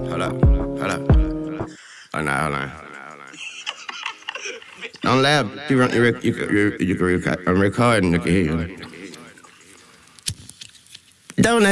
Hold up. Hold up. Oh, nah, hold on. Don't laugh. You can record and you can hear you. Don't